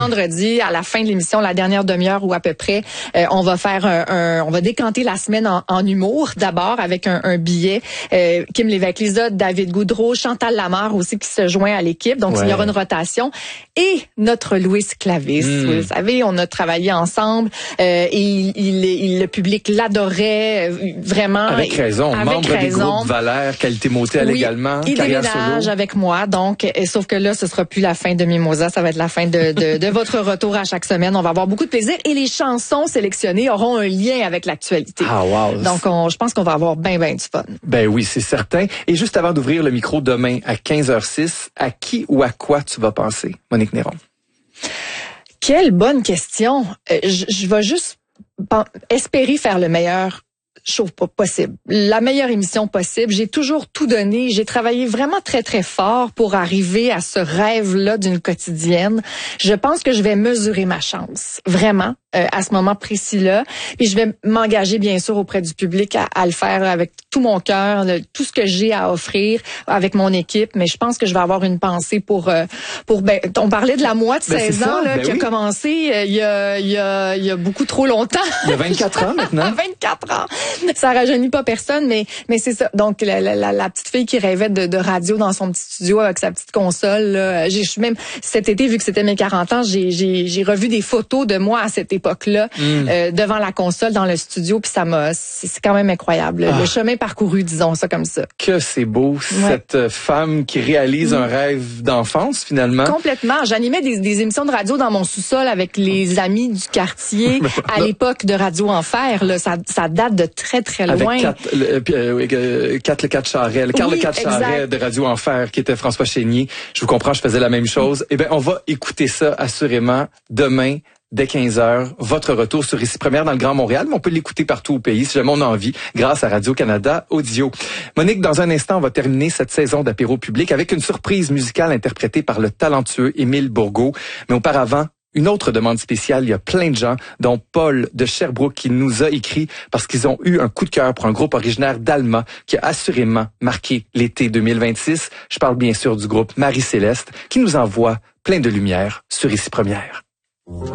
Vendredi, à la fin de l'émission, la dernière demi-heure ou à peu près, on va faire on va décanter la semaine en humour d'abord avec un billet. Kim Lévesque-Lizotte, David Goudreau, Chantal Lamarre aussi qui se joint à l'équipe. Donc, il y aura une rotation. Et notre Louis Clavis. Vous le savez, on a travaillé ensemble. Et le public l'adorait vraiment. Avec raison. Membre des groupes Valère, Qualité Motel également. Il déménage avec moi. Donc, sauf que là, ce sera plus la fin de Mimosa. Ça va être la fin de votre retour à chaque semaine. On va avoir beaucoup de plaisir et les chansons sélectionnées auront un lien avec l'actualité. Ah, wow. Donc, je pense qu'on va avoir bien du fun. Ben oui, c'est certain. Et juste avant d'ouvrir le micro demain à 15h06, à qui ou à quoi tu vas penser, Monique Néron? Quelle bonne question. Je vais juste espérer faire le meilleur show possible, la meilleure émission possible. J'ai toujours tout donné. J'ai travaillé vraiment très fort pour arriver à ce rêve-là d'une quotidienne. Je pense que je vais mesurer ma chance, vraiment, à ce moment précis-là. Puis je vais m'engager, bien sûr, auprès du public à le faire avec tout mon cœur, tout ce que j'ai à offrir avec mon équipe. Mais je pense que je vais avoir une pensée pour on parlait de la moi de 16 ans là, qui a commencé il y a beaucoup trop longtemps. Il y a 24 ans maintenant. 24 ans. Ça rajeunit pas personne, mais c'est ça. Donc la petite fille qui rêvait de radio dans son petit studio avec sa petite console. Là, même cet été, vu que c'était mes 40 ans, j'ai revu des photos de moi à cette époque-là devant la console dans le studio, puis c'est quand même incroyable. Le chemin parcouru, disons ça comme ça. Que c'est beau, cette femme qui réalise un rêve d'enfance finalement. Complètement. J'animais des émissions de radio dans mon sous-sol avec les amis du quartier à l'époque de Radio Enfer. Là, ça date de très loin. Avec Carl Le Charret de Radio Enfer, qui était François Chénier. Je vous comprends, je faisais la même chose. Eh bien, on va écouter ça assurément demain dès 15h. Votre retour sur Ici Première dans le Grand Montréal, mais on peut l'écouter partout au pays si jamais on a envie, grâce à Radio-Canada Audio. Monique, dans un instant, on va terminer cette saison d'apéro public avec une surprise musicale interprétée par le talentueux Émile Bourgault. Mais auparavant, une autre demande spéciale, il y a plein de gens, dont Paul de Sherbrooke, qui nous a écrit parce qu'ils ont eu un coup de cœur pour un groupe originaire d'Alma qui a assurément marqué l'été 2026. Je parle bien sûr du groupe Marie-Céleste qui nous envoie plein de lumière sur Ici Première.